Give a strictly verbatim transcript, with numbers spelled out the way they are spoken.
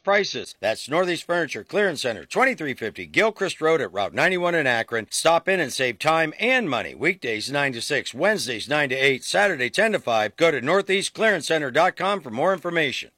prices. That's Northeast Furniture Clearance Center, twenty-three fifty Gilchrist Road at Route ninety-one in Akron. Stop in and save time and money. Weekdays nine to six, Wednesdays nine to eight, Saturday ten to five. Go to northeast clearance center dot com for more information.